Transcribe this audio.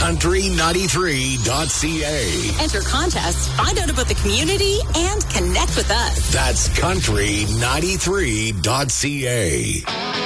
country93.ca. Enter contests, find out about the community, and connect with us. That's country93.ca.